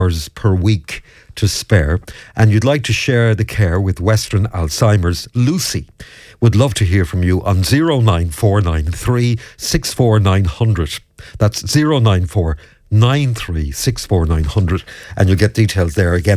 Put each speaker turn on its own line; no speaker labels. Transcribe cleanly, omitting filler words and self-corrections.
hours per week to spare, and you'd like to share the care with Western Alzheimer's, Lucy would love to hear from you on 09493 64900. That's 09493 64900, and you'll get details there again.